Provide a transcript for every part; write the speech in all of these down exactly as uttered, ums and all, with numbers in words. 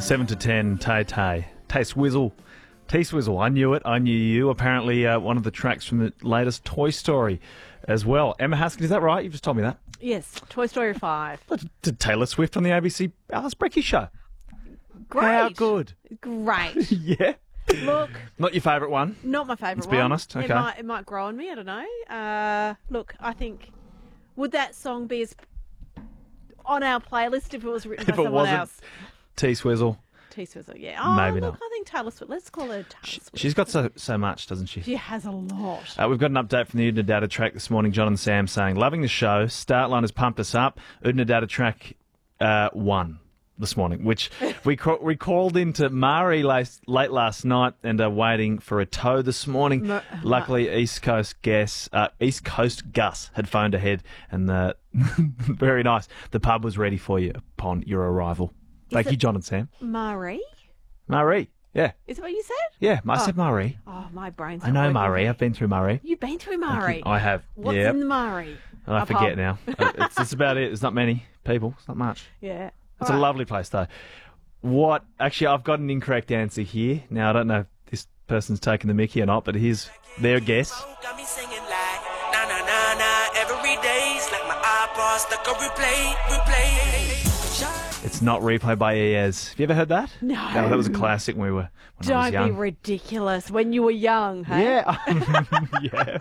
seven to ten, Tay Tay. Tay Swizzle. T-Swizzle, I knew it, I knew you. Apparently uh, one of the tracks from the latest Toy Story as well. Emma Haskin, is that right? You've just told me that. Yes, Toy Story five. Did Taylor Swift on the A B C Alice Brecky show. Great. How good. Great. Yeah. Look. Not your favourite one? Not my favourite Let's one. be honest. Okay. It might, it might grow on me, I don't know. Uh, look, I think, would that song be as on our playlist if it was written If by it someone wasn't else? T-Swizzle. T-Swizzle, yeah. Oh, Maybe look, not. I think Taylor Swift. Let's call her Taylor Swift. She's got so so much, doesn't she? She has a lot. Uh, we've got an update from the Udna Data track this morning. John and Sam saying, loving the show. Startline has pumped us up. Udna Data track uh, one this morning, which we, ca- we called into Mari late, late last night and are waiting for a tow this morning. Ma- Luckily, East Coast Gus, uh, East Coast Gus had phoned ahead, and uh, very nice. The pub was ready for you upon your arrival. Thank you, it- John and Sam. Marie? Marie, yeah. Is that what you said? Yeah, I Oh. said Marie. Oh, my brain's I not know working. Marie. I've been through Marie. You've been through Murray. I have. What's Yep. in the Murray? I A forget pub. now. Uh, it's just about it. There's not many people. It's not much. Yeah. It's All a right. lovely place, though. What? Actually, I've got an incorrect answer here. Now, I don't know if this person's taking the mickey or not, but here's their guess. Got me singing like na na na na every day's like my iPod stuck on replay, replay. It's not Replay by Eaz. Have you ever heard that? No. that was a classic when we were when I was Don't be young. ridiculous. When you were young, hey? Yeah. yeah.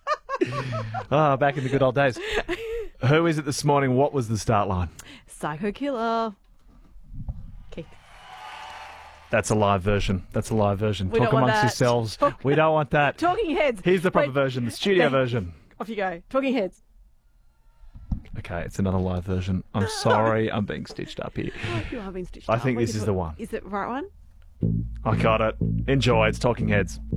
Oh, back in the good old days. Who is it this morning? What was the start line? Psycho Killer. Keith. That's a live version. That's a live version. We Talk don't want amongst that. yourselves. Talk- We don't want that. Talking Heads. Here's the proper Wait, version, the studio version. Off you go. Talking Heads. Okay, it's another live version. I'm sorry, I'm being stitched up here. You are being stitched I up. think We this can is put- the one. Is it the right one? I got it. Enjoy. It's Talking Heads.